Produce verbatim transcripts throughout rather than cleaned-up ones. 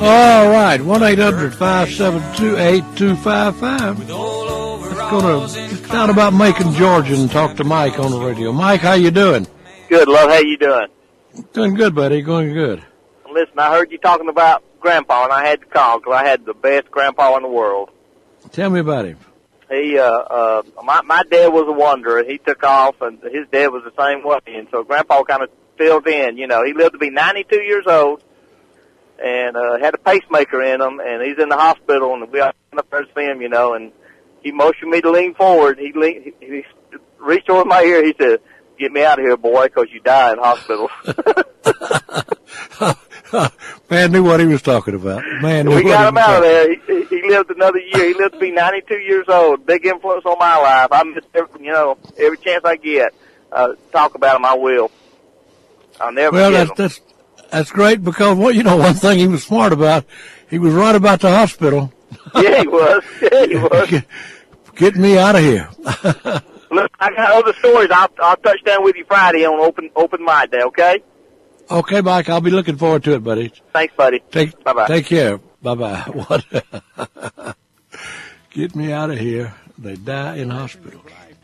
All right, one eight hundred five seven two eight two five five. Let's go to just down about Macon, Georgia, and talk to Mike on the radio. Mike, how you doing? Good, love. How you doing? Doing good, buddy. Going good. Listen, I heard you talking about Grandpa, and I had to call because I had the best Grandpa in the world. Tell me about him. He, uh, uh, my, my dad was a wanderer. He took off, and his dad was the same way. And so Grandpa kind of filled in, you know. He lived to be ninety-two years old and, uh, had a pacemaker in him, and he's in the hospital, and we went up there to see him, you know, and he motioned me to lean forward. He, leaned, he, he reached over my ear. He said, "Get me out of here, boy, because you die in hospital." Man knew what he was talking about. Man knew we got him out of there. He, he lived another year. He lived to be ninety-two years old. Big influence on my life. I miss every, you know, every chance I get. Uh, talk about him, I will. I'll never well, forget that's, him. that's, that's great because, well, you know, one thing he was smart about, he was right about the hospital. Yeah, he was. Yeah, he was. Get, get me out of here. Look, I got other stories. I'll, I'll touch down with you Friday on Open Open Mind Day, okay? Okay, Mike. I'll be looking forward to it, buddy. Thanks, buddy. Take, Bye-bye. Take care. Bye-bye. What? Get me out of here. They die in hospitals.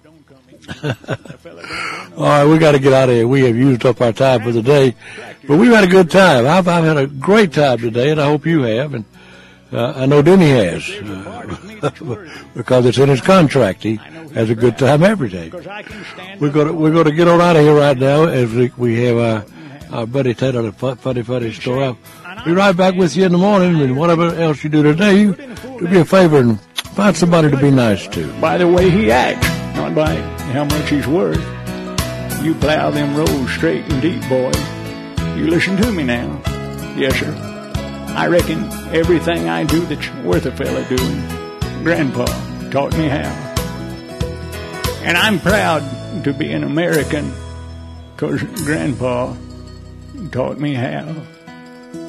All right, we got to get out of here. We have used up our time for the day, but we've had a good time. I've, I've had a great time today, and I hope you have. And uh, I know Denny has, uh, because it's in his contract. He has a good time every day. We're going to we're going to get on out of here right now as we, we have our, our buddy Ted on a funny funny story. I'll be right back with you in the morning, and whatever else you do today, you do me a favor and find somebody to be nice to. By the way he acts, not by how much he's worth. You plow them roads straight and deep, boy. You listen to me now. Yes, sir. I reckon everything I do that's worth a fella doing, Grandpa taught me how. And I'm proud to be an American, 'cause Grandpa taught me how.